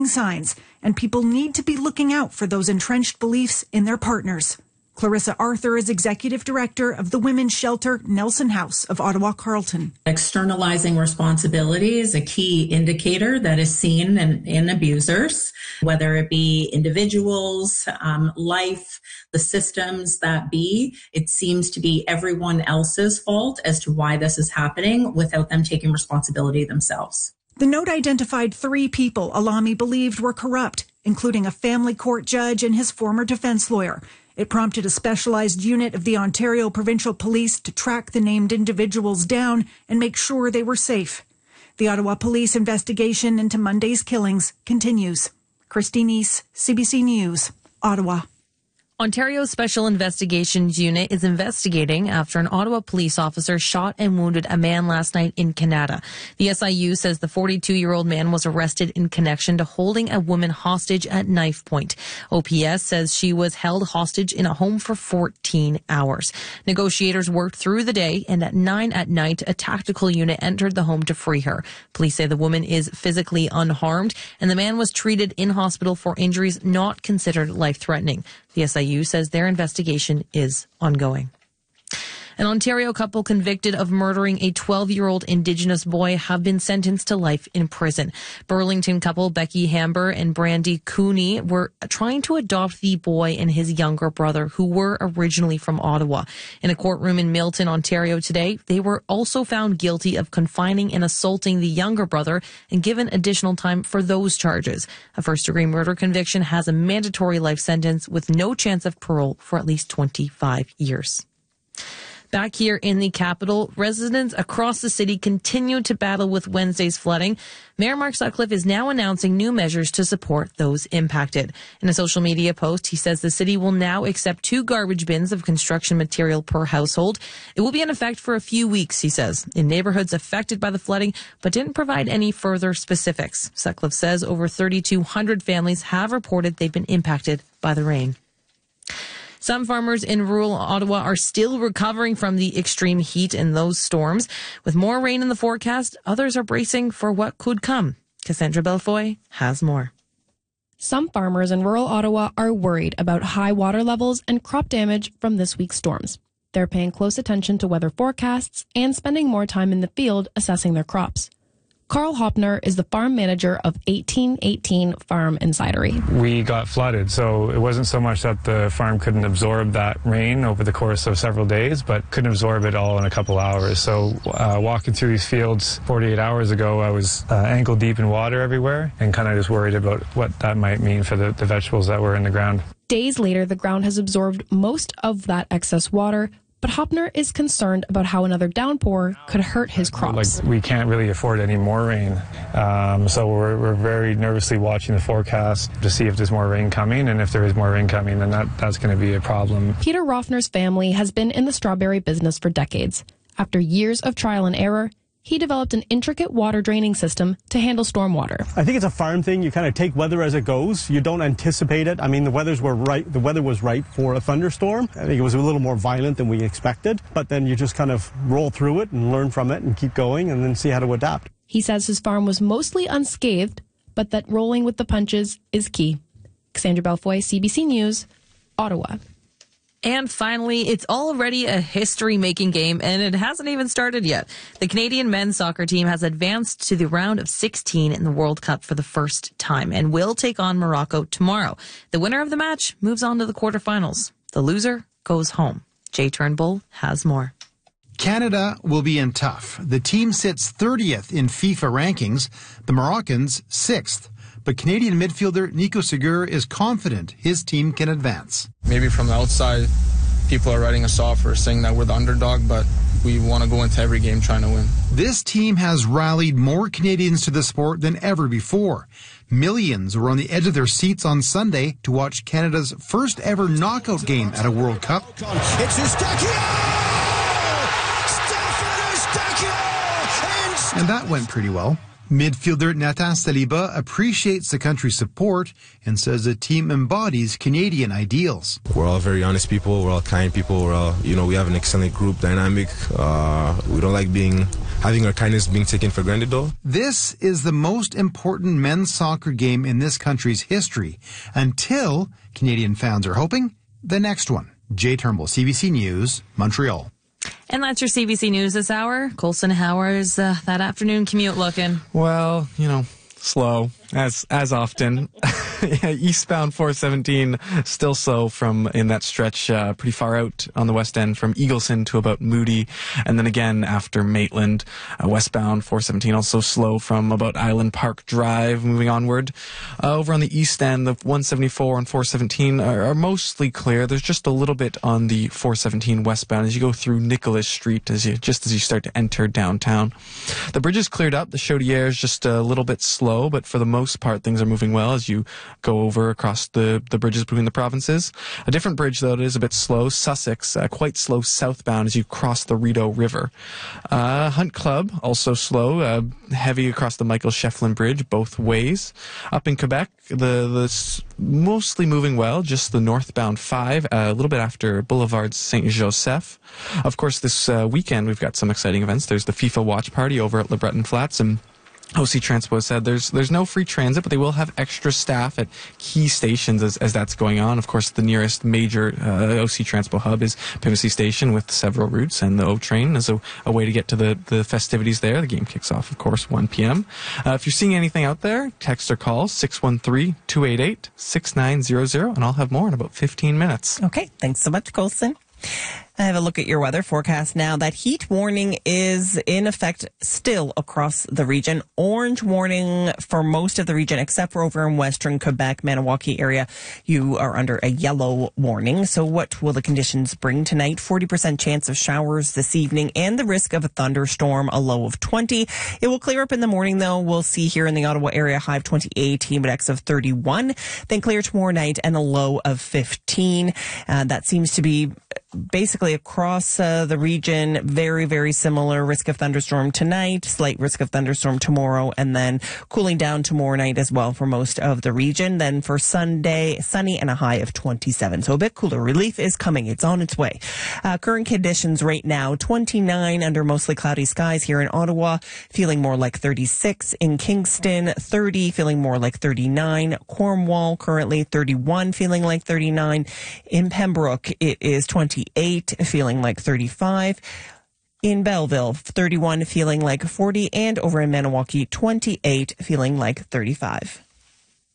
signs, and people need to be looking out for those entrenched beliefs in their partners. Clarissa Arthur is executive director of the women's shelter Nelson House of Ottawa Carleton. Externalizing responsibility is a key indicator that is seen in abusers, whether it be individuals, life, the systems that be. It seems to be everyone else's fault as to why this is happening without them taking responsibility themselves. The note identified 3 people Alami believed were corrupt, including a family court judge and his former defense lawyer. It prompted a specialized unit of the Ontario Provincial Police to track the named individuals down and make sure they were safe. The Ottawa Police investigation into Monday's killings continues. Christine East, CBC News, Ottawa. Ontario's Special Investigations Unit is investigating after an Ottawa police officer shot and wounded a man last night in Canada. The SIU says the 42-year-old man was arrested in connection to holding a woman hostage at knife point. OPS says she was held hostage in a home for 14 hours. Negotiators worked through the day, and at 9 at night, a tactical unit entered the home to free her. Police say the woman is physically unharmed, and the man was treated in hospital for injuries not considered life-threatening. The SIU says their investigation is ongoing. An Ontario couple convicted of murdering a 12-year-old Indigenous boy have been sentenced to life in prison. Burlington couple Becky Hamber and Brandy Cooney were trying to adopt the boy and his younger brother, who were originally from Ottawa. In a courtroom in Milton, Ontario today, they were also found guilty of confining and assaulting the younger brother and given additional time for those charges. A first-degree murder conviction has a mandatory life sentence with no chance of parole for at least 25 years. Back here in the capital, residents across the city continue to battle with Wednesday's flooding. Mayor Mark Sutcliffe is now announcing new measures to support those impacted. In a social media post, he says the city will now accept 2 garbage bins of construction material per household. It will be in effect for a few weeks, he says, in neighborhoods affected by the flooding, but didn't provide any further specifics. Sutcliffe says over 3,200 families have reported they've been impacted by the rain. Some farmers in rural Ottawa are still recovering from the extreme heat and those storms. With more rain in the forecast, others are bracing for what could come. Cassandra Belfoy has more. Some farmers in rural Ottawa are worried about high water levels and crop damage from this week's storms. They're paying close attention to weather forecasts and spending more time in the field assessing their crops. Carl Hopner is the farm manager of 1818 Farm in Cidery. We got flooded, so it wasn't so much that the farm couldn't absorb that rain over the course of several days, but couldn't absorb it all in a couple hours. So walking through these fields 48 hours ago, I was ankle deep in water everywhere and kind of just worried about what that might mean for the vegetables that were in the ground. Days later, the ground has absorbed most of that excess water, but Hopner is concerned about how another downpour could hurt his crops. We can't really afford any more rain, so we're very nervously watching the forecast to see if there's more rain coming, and if there is more rain coming, then that's going to be a problem. Peter Roffner's family has been in the strawberry business for decades. After years of trial and error, he developed an intricate water draining system to handle stormwater. I think it's a farm thing. You kind of take weather as it goes. You don't anticipate it. I mean, the weather was right for a thunderstorm. I think it was a little more violent than we expected, but then you just kind of roll through it and learn from it and keep going and then see how to adapt. He says his farm was mostly unscathed, but that rolling with the punches is key. Cassandra Belfoy, CBC News, Ottawa. And finally, it's already a history-making game, and it hasn't even started yet. The Canadian men's soccer team has advanced to the round of 16 in the World Cup for the first time and will take on Morocco tomorrow. The winner of the match moves on to the quarterfinals. The loser goes home. Jay Turnbull has more. Canada will be in tough. The team sits 30th in FIFA rankings, the Moroccans 6th. But Canadian midfielder Nico Segur is confident his team can advance. Maybe from the outside, people are writing us off for saying that we're the underdog, but we want to go into every game trying to win. This team has rallied more Canadians to the sport than ever before. Millions were on the edge of their seats on Sunday to watch Canada's first ever knockout game at a World Cup. It's Eustáquio! Stefan Eustáquio! And that went pretty well. Midfielder Nathan Saliba appreciates the country's support and says the team embodies Canadian ideals. We're all very honest people. We're all kind people. We're all, we have an excellent group dynamic. We don't like being having our kindness being taken for granted, though. This is the most important men's soccer game in this country's history, until, Canadian fans are hoping, the next one. Jay Turnbull, CBC News, Montreal. And that's your CBC News this hour. Colson, how is that afternoon commute looking? Well, slow, as often. Eastbound 417 still slow from in that stretch pretty far out on the west end from Eagleson to about Moody, and then again after Maitland. Westbound 417 also slow from about Island Park Drive moving onward. Over on the east end, the 174 and 417 are mostly clear. There's just a little bit on the 417 westbound as you go through Nicholas Street just as you start to enter downtown. The bridge is cleared up. The Chaudière is just a little bit slow, but for the most part things are moving well as you go over across the bridges between the provinces. A different bridge, though, that is a bit slow. Sussex, quite slow southbound as you cross the Rideau River. Hunt Club, also slow, heavy across the Michael Shefflin Bridge both ways. Up in Quebec, the mostly moving well, just the northbound 5, a little bit after Boulevard Saint-Joseph. Of course, this weekend we've got some exciting events. There's the FIFA Watch Party over at LeBreton Flats, and OC Transpo said there's no free transit, but they will have extra staff at key stations as that's going on. Of course, the nearest major OC Transpo hub is Pimsey Station with several routes, and the O train is a way to get to the festivities there. The game kicks off, of course, 1 p.m. If you're seeing anything out there, text or call 613-288-6900, and I'll have more in about 15 minutes. Okay, thanks so much, Colson. I have a look at your weather forecast now. That heat warning is in effect still across the region. Orange warning for most of the region, except for over in western Quebec, Maniwaki area. You are under a yellow warning. So what will the conditions bring tonight? 40% chance of showers this evening and the risk of a thunderstorm, a low of 20. It will clear up in the morning, though. We'll see here in the Ottawa area, high of 28, humidex of 31. Then clear tomorrow night and a low of 15. That seems to be basically across the region, very, very similar. Risk of thunderstorm tonight, slight risk of thunderstorm tomorrow, and then cooling down tomorrow night as well for most of the region. Then for Sunday, sunny and a high of 27. So a bit cooler. Relief is coming. It's on its way. Current conditions right now, 29 under mostly cloudy skies here in Ottawa, feeling more like 36 in Kingston, 30, feeling more like 39. Cornwall currently 31, feeling like 39. In Pembroke, it is 28, feeling like 35. In Belleville, 31, feeling like 40. And over in Maniwaki, 28, feeling like 35.